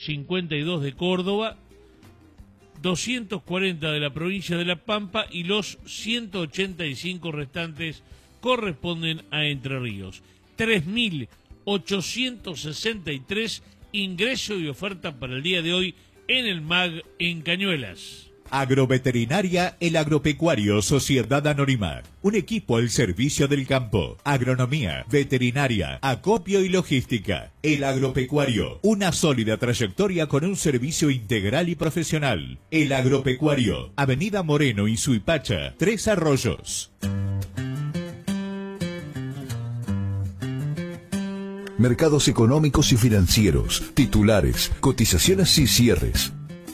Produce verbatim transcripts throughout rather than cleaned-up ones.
cincuenta y dos de Córdoba, doscientos cuarenta de la provincia de La Pampa y los ciento ochenta y cinco restantes corresponden a Entre Ríos. tres mil ochocientos sesenta y tres ingreso y oferta para el día de hoy en el M A G en Cañuelas. Agroveterinaria El Agropecuario Sociedad Anónima. Un equipo al servicio del campo. Agronomía, veterinaria, acopio y logística. El Agropecuario. Una sólida trayectoria con un servicio integral y profesional. El Agropecuario. Avenida Moreno y Suipacha. Tres Arroyos. Mercados económicos y financieros. Titulares, cotizaciones y cierres.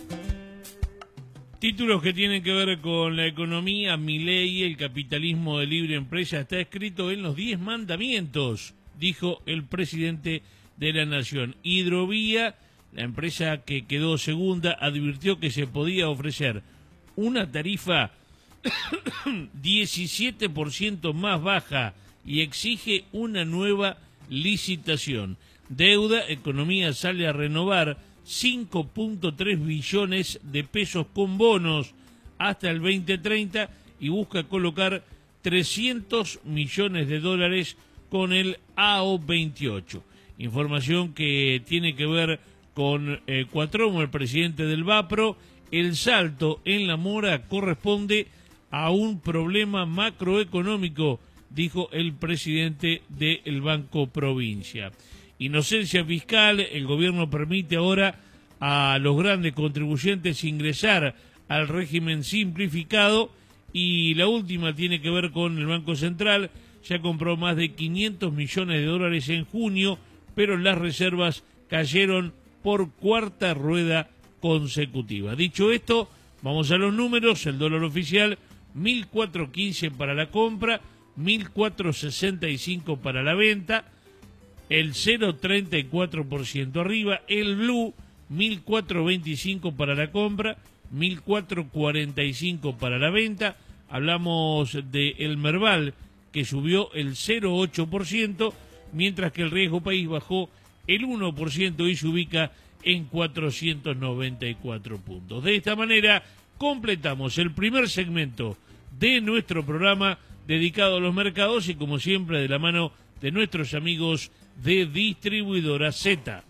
Títulos que tienen que ver con la economía, Milei, el capitalismo de libre empresa está escrito en los diez mandamientos, dijo el presidente de la Nación. Hidrovía, la empresa que quedó segunda, advirtió que se podía ofrecer una tarifa diecisiete por ciento más baja y exige una nueva licitación. Deuda, economía sale a renovar cinco punto tres billones de pesos con bonos hasta el veinte treinta y busca colocar trescientos millones de dólares con el A O veintiocho. Información que tiene que ver con eh, Cuatromo, el presidente del Vapro. El salto en la mora corresponde a un problema macroeconómico, dijo el presidente del Banco Provincia. Inocencia fiscal, el gobierno permite ahora a los grandes contribuyentes ingresar al régimen simplificado y la última tiene que ver con el Banco Central, ya compró más de quinientos millones de dólares en junio, pero las reservas cayeron por cuarta rueda consecutiva. Dicho esto, vamos a los números. El dólar oficial, mil cuatrocientos quince para la compra, mil cuatrocientos sesenta y cinco para la venta, el cero coma treinta y cuatro por ciento arriba. El blue, mil cuatrocientos veinticinco para la compra, mil cuatrocientos cuarenta y cinco para la venta. Hablamos de el Merval, que subió el cero coma ocho por ciento, mientras que el riesgo país bajó el uno por ciento y se ubica en cuatrocientos noventa y cuatro puntos. De esta manera completamos el primer segmento de nuestro programa dedicado a los mercados y, como siempre, de la mano de nuestros amigos de Distribuidora Z.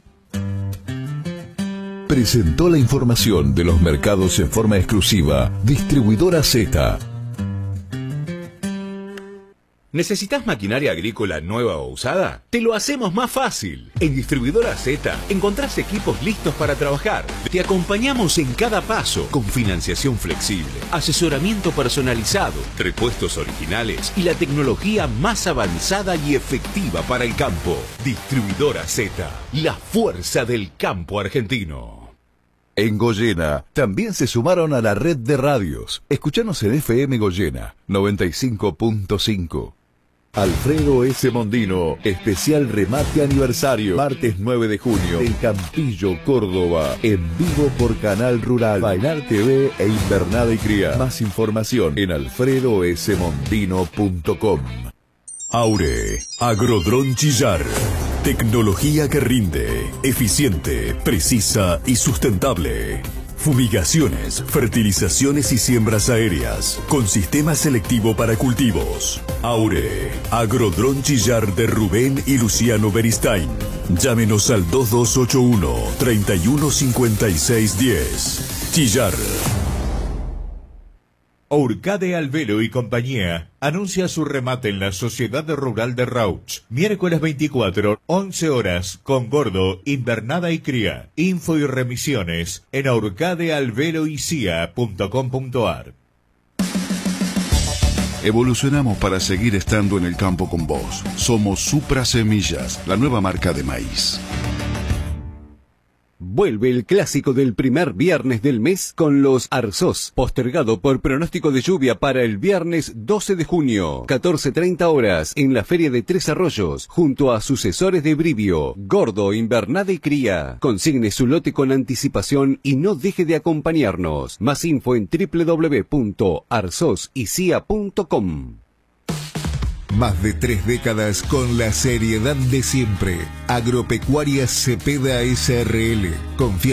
Presentó la información de los mercados en forma exclusiva Distribuidora Z. ¿Necesitas maquinaria agrícola nueva o usada? Te lo hacemos más fácil. En Distribuidora Z encontrás equipos listos para trabajar. Te acompañamos en cada paso con financiación flexible, asesoramiento personalizado, repuestos originales y la tecnología más avanzada y efectiva para el campo. Distribuidora Z, la fuerza del campo argentino. En Goyena también se sumaron a la red de radios. Escuchanos en F M Goyena noventa y cinco punto cinco. Alfredo S. Mondino, especial remate aniversario, martes nueve de junio, en Campillo, Córdoba, en vivo por Canal Rural, Bailar T V e Invernada y Cría. Más información en alfredo s mondino punto com. Aure, Agrodrón Chillar. Tecnología que rinde, eficiente, precisa y sustentable. Fumigaciones, fertilizaciones y siembras aéreas, con sistema selectivo para cultivos. Aure, Agrodrón Chillar de Rubén y Luciano Beristain. Llámenos al dos dos ocho uno, tres uno cinco seis uno cero. Chillar. Urcade Albelo y compañía anuncia su remate en la Sociedad Rural de Rauch. Miércoles veinticuatro, once horas, con Gordo, Invernada y Cría. Info y remisiones en urcade albelo y c i a punto com punto a r. Evolucionamos para seguir estando en el campo con vos. Somos Supra Semillas, la nueva marca de maíz. Vuelve el clásico del primer viernes del mes con los Arzós, postergado por pronóstico de lluvia para el viernes doce de junio, catorce treinta horas, en la Feria de Tres Arroyos, junto a sucesores de Brivio, Gordo, Invernada y Cría. Consigne su lote con anticipación y no deje de acompañarnos. Más info en doble u doble u doble u punto arzos y c i a punto com. Más de tres décadas con la seriedad de siempre. Agropecuaria Cepeda S R L. Confianza.